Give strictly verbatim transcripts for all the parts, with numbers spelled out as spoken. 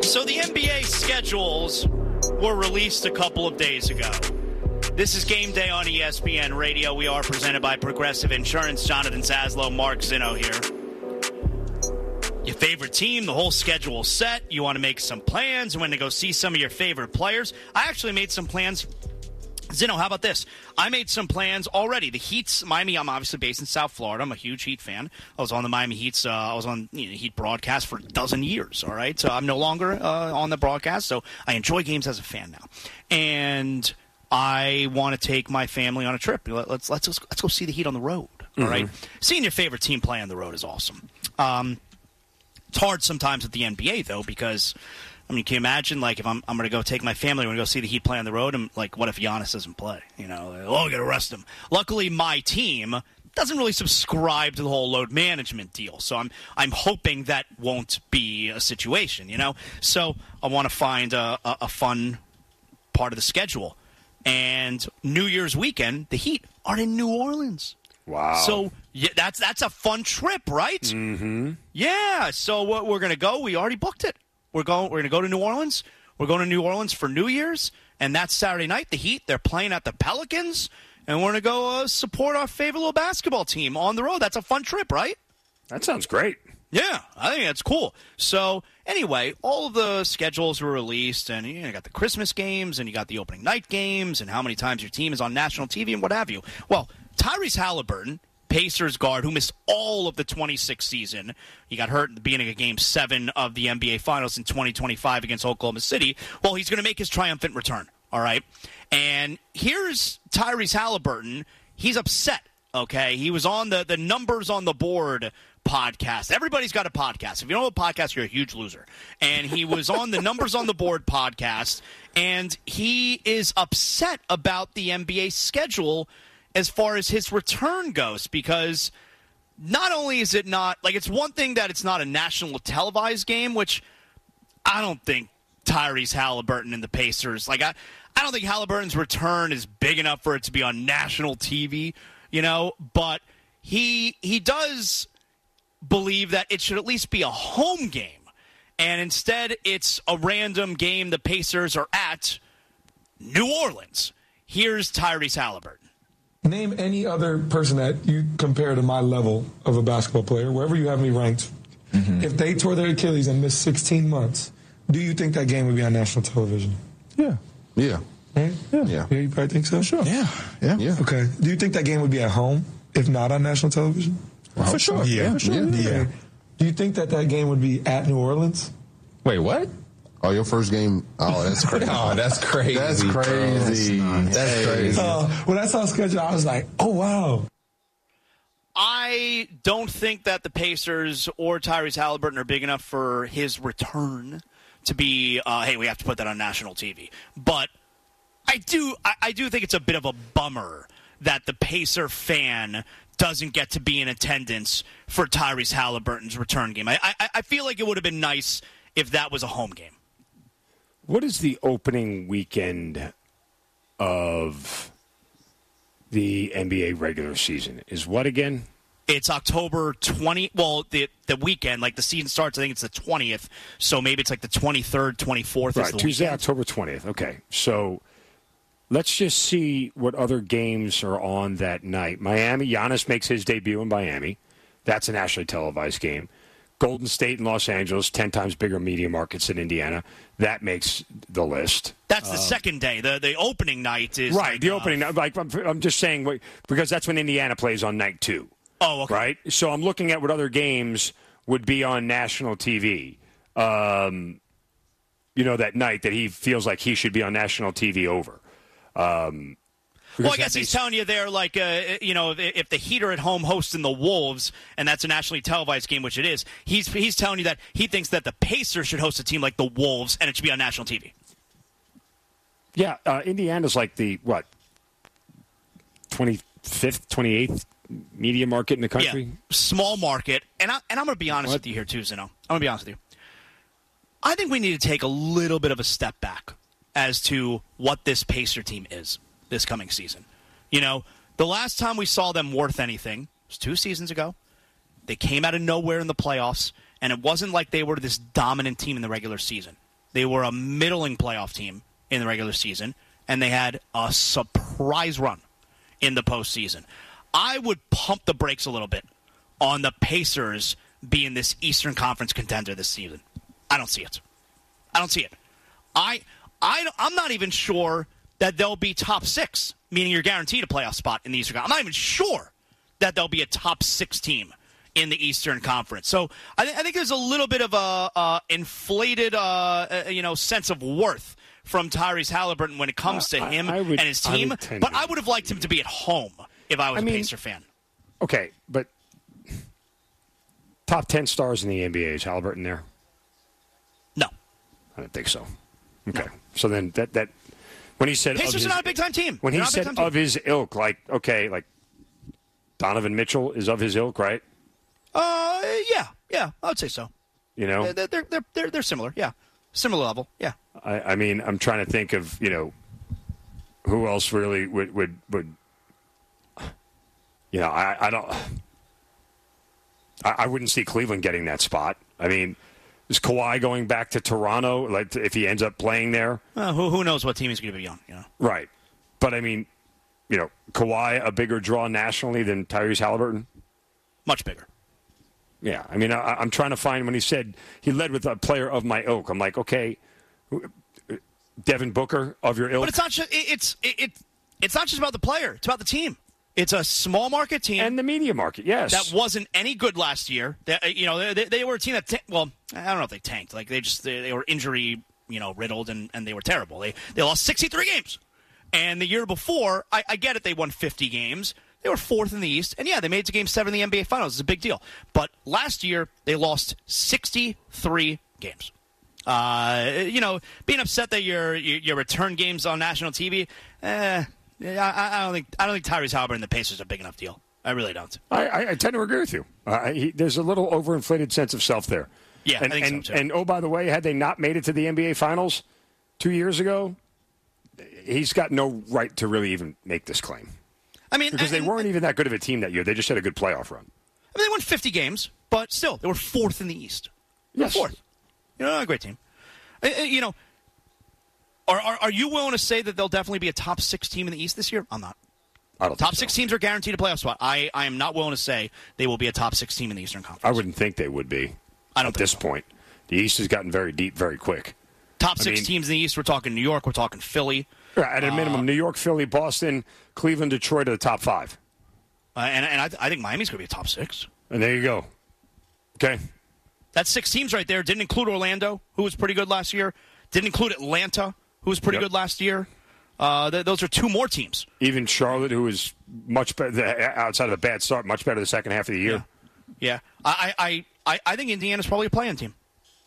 So the N B A schedules were released a couple of days ago. This is Game Day on E S P N Radio. We are presented by Progressive Insurance. Jonathan Zaslow, Mark Zinno here. Your favorite team, the whole schedule set. You want to make some plans. You want to go see some of your favorite players. I actually made some plans. Zinno, how about this? I made some plans already. The Heat's Miami. I'm obviously based in South Florida. I'm a huge Heat fan. I was on the Miami Heat's. Uh, I was on you know, Heat broadcast for a dozen years. All right, so I'm no longer uh, on the broadcast. So I enjoy games as a fan now, and I want to take my family on a trip. Let's let's let's go see the Heat on the road. All mm-hmm. right, seeing your favorite team play on the road is awesome. Um, it's hard sometimes at the N B A though because. I mean, can you imagine, like, if I'm I'm going to go take my family, I'm going to go see the Heat play on the road, and, like, what if Giannis doesn't play? You know, like, oh, I got to arrest him. Luckily, my team doesn't really subscribe to the whole load management deal, so I'm I'm hoping that won't be a situation, you know? So I want to find a, a, a fun part of the schedule. And New Year's weekend, the Heat are in New Orleans. Wow. So yeah, that's, that's a fun trip, right? Mm-hmm. Yeah, so we're going to go. We already booked it. We're going. We're going to go to New Orleans. We're going to New Orleans for New Year's, and that's Saturday night. The Heat, they're playing at the Pelicans, and we're going to go uh, support our favorite little basketball team on the road. That's a fun trip, right? That sounds great. Yeah, I think that's cool. So anyway, all of the schedules were released, and you, know, you got the Christmas games, and you got the opening night games, and how many times your team is on national T V, and what have you. Well, Tyrese Halliburton, Pacers guard, who missed all of the twenty-six season. He got hurt at the beginning of Game seven of the N B A Finals in twenty twenty-five against Oklahoma City. Well, he's going to make his triumphant return, all right? And here's Tyrese Halliburton. He's upset, okay? He was on the, the Numbers on the Board podcast. Everybody's got a podcast. If you don't have a podcast, you're a huge loser. And he was on the Numbers on the Board podcast, and he is upset about the N B A schedule as far as his return goes, because not only is it not, like, it's one thing that it's not a national televised game, which I don't think Tyrese Halliburton and the Pacers, like, I, I don't think Halliburton's return is big enough for it to be on national T V, you know, but he he does believe that it should at least be a home game, and instead it's a random game the Pacers are at New Orleans. Here's Tyrese Halliburton. Name any other person that you compare to my level of a basketball player, wherever you have me ranked. Mm-hmm. If they tore their Achilles and missed sixteen months, do you think that game would be on national television? Yeah. Yeah. Right? Yeah. Yeah. Yeah, you probably think so? Sure. Yeah. Yeah. Yeah. Okay. Do you think that game would be at home, if not on national television? Well, for sure. Yeah. Yeah. For sure. Yeah. Yeah. yeah. Do you think that that game would be at New Orleans? Wait, what? Oh, your first game? Oh, that's crazy. oh, that's crazy. That's crazy. Oh, that's that's crazy. Uh, when I saw the schedule, I was like, oh, wow. I don't think that the Pacers or Tyrese Halliburton are big enough for his return to be, uh, hey, we have to put that on national T V. But I do, I, I do think it's a bit of a bummer that the Pacer fan doesn't get to be in attendance for Tyrese Halliburton's return game. I, I, I feel like it would have been nice if that was a home game. What is the opening weekend of the N B A regular season? Is what again? It's October twentieth. Well, the the weekend, like the season starts, I think it's the twentieth. So maybe it's like the twenty-third, twenty-fourth. Right, is the Tuesday, weekend. October twentieth. Okay, so let's just see what other games are on that night. Miami, Giannis makes his debut in Miami. That's a nationally televised game. Golden State and Los Angeles, ten times bigger media markets than Indiana. That makes the list. That's the uh, second day. The the opening night is right. Like, the uh, opening night. Like I'm, I'm just saying because that's when Indiana plays on night two. Oh, okay. Right. So I'm looking at what other games would be on national T V. Um, you know, that night that he feels like he should be on national T V over. Um, Well, I guess he's telling you there, like, uh, you know, if, if the Heat are at home hosting the Wolves, and that's a nationally televised game, which it is, he's he's telling you that he thinks that the Pacers should host a team like the Wolves, and it should be on national T V. Yeah, uh, Indiana's like the, what, twenty-fifth, twenty-eighth media market in the country? Yeah, small market. And, I, and I'm going to be honest What? with you here, too, Zeno. I'm going to be honest with you. I think we need to take a little bit of a step back as to what this Pacer team is this coming season. You know, the last time we saw them worth anything was two seasons ago. They came out of nowhere in the playoffs, and it wasn't like they were this dominant team in the regular season. They were a middling playoff team in the regular season, and they had a surprise run in the postseason. I would pump the brakes a little bit on the Pacers being this Eastern Conference contender this season. I don't see it. I don't see it. I, I, I'm not even sure that they'll be top six, meaning you're guaranteed a playoff spot in the Eastern Conference. I'm not even sure that they'll be a top six team in the Eastern Conference. So I, th- I think there's a little bit of a uh, inflated, uh, uh, you know, sense of worth from Tyrese Halliburton when it comes to I, him I would, and his team. I but I would have liked him to be at home if I was I mean, a Pacer fan. Okay, but top ten stars in the N B A, is Halliburton there? No. I don't think so. Okay, no. So then that that when he said Pacers of his, are not a big time team. When They're he not a big said time of team. his ilk, like okay, like Donovan Mitchell is of his ilk, right? Uh, yeah, yeah, I would say so. You know, they're they're they're they're, they're similar. Yeah, similar level. Yeah. I, I mean, I'm trying to think of you know who else really would would would. You know, I, I don't. I, I wouldn't see Cleveland getting that spot. I mean, is Kawhi going back to Toronto? Like, if he ends up playing there, uh, who who knows what team he's going to be on? You know, right? But I mean, you know, Kawhi a bigger draw nationally than Tyrese Halliburton. Much bigger. Yeah, I mean, I, I'm trying to find when he said he led with a player of my ilk. I'm like, okay, Devin Booker of your ilk. But it's not just it's it, it it's not just about the player. It's about the team. It's a small market team and the media market. Yes, that wasn't any good last year. They, you know, they, they were a team that ta- well, I don't know if they tanked. Like they just they, they were injury you know riddled and, and they were terrible. They they lost sixty-three games, and the year before, I, I get it, they won fifty games. They were fourth in the East, and yeah, they made it to Game Seven in the N B A Finals. It's a big deal. But last year, they lost sixty-three games. Uh, you know, being upset that your your return games on national T V, eh, I, I don't think I don't think Tyrese Halliburton and the Pacers are a big enough deal. I really don't. I, I, I tend to agree with you. Uh, he, there's a little overinflated sense of self there. Yeah, and, I think and, so too. And oh, by the way, had they not made it to the N B A Finals two years ago, he's got no right to really even make this claim. I mean, because and, they weren't even that good of a team that year. They just had a good playoff run. I mean, they won fifty games, but still, they were fourth in the East. They yes. were fourth. You know, a great team. Uh, you know, are, are are you willing to say that they'll definitely be a top six team in the East this year? I'm not. I don't top think six so. teams are guaranteed a playoff spot. I, I am not willing to say they will be a top six team in the Eastern Conference. I wouldn't think they would be. I don't at think this so. point. The East has gotten very deep very quick. Top I six mean, teams in the East. We're talking New York. We're talking Philly. At a uh, minimum, New York, Philly, Boston, Cleveland, Detroit are the top five. Uh, and and I, I think Miami's going to be a top six. And there you go. Okay. That's six teams right there. Didn't include Orlando, who was pretty good last year. Didn't include Atlanta, who was pretty Yep. good last year. Uh, th- those are two more teams. Even Charlotte, who is much better outside of a bad start, much better the second half of the year. Yeah, yeah. I, I, I, I think Indiana's probably a play-in team.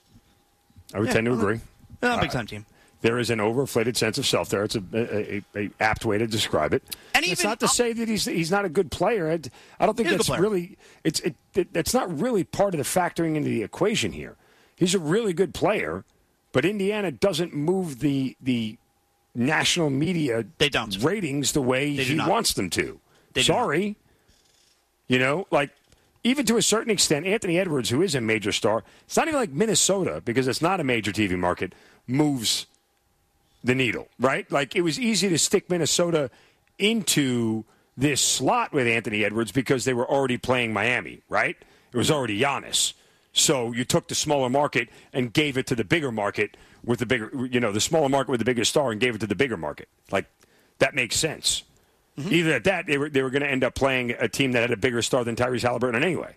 I would Yeah. tend to agree. Uh, big time team. There is an overinflated sense of self there. It's a, a, a, a apt way to describe it. And it's even- not to say that he's he's not a good player. I, I don't think He's a good that's player. really it's it, it that's not really part of the factoring into the equation here. He's a really good player, but Indiana doesn't move the the national media They don't. ratings the way They do he not. wants them to. They do Sorry. You know, like even to a certain extent, Anthony Edwards, who is a major star, it's not even like Minnesota, because it's not a major T V market, moves the needle, right? Like, it was easy to stick Minnesota into this slot with Anthony Edwards because they were already playing Miami, right? It was already Giannis. So you took the smaller market and gave it to the bigger market with the bigger, you know, the smaller market with the bigger star and gave it to the bigger market. Like, that makes sense. Mm-hmm. Either at that, they were they were going to end up playing a team that had a bigger star than Tyrese Halliburton anyway.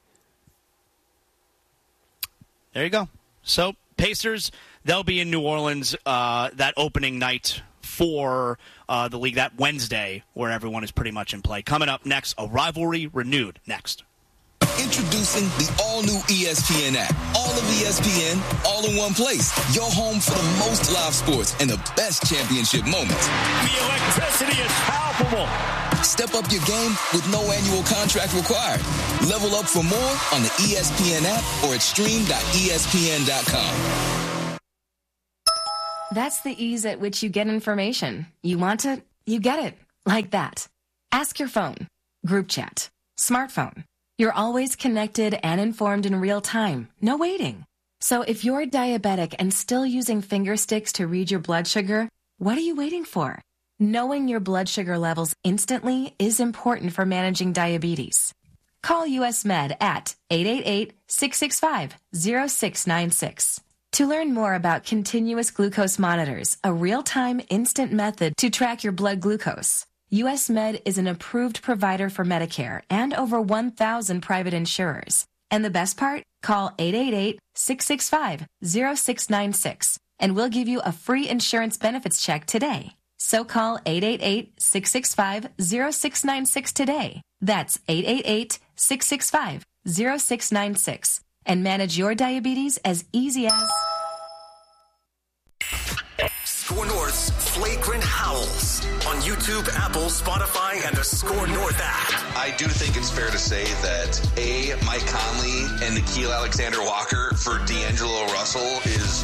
There you go. So, Pacers, they'll be in New Orleans uh, that opening night for uh, the league that Wednesday, where everyone is pretty much in play. Coming up next, a rivalry renewed next. Introducing the all-new E S P N app. All of E S P N, all in one place. Your home for the most live sports and the best championship moments. The electricity is palpable. Step up your game with no annual contract required. Level up for more on the E S P N app or at stream dot E S P N dot com. That's the ease at which you get information. You want it, you get it. Like that. Ask your phone. Group chat. Smartphone. You're always connected and informed in real time. No waiting. So if you're diabetic and still using finger sticks to read your blood sugar, what are you waiting for? Knowing your blood sugar levels instantly is important for managing diabetes. Call U S Med at eight eight eight, six six five, zero six nine six. To learn more about continuous glucose monitors, a real-time instant method to track your blood glucose, U S Med is an approved provider for Medicare and over one thousand private insurers. And the best part? Call eight eight eight, six six five, zero six nine six and we'll give you a free insurance benefits check today. So call eight eight eight, six six five, zero six nine six today. That's eight eight eight, six six five, zero six nine six and manage your diabetes as easy as... Score North's Flagrant Howls on YouTube, Apple, Spotify, and the Score North app. I do think it's fair to say that A, Mike Conley and Nickeil Alexander-Walker for D'Angelo Russell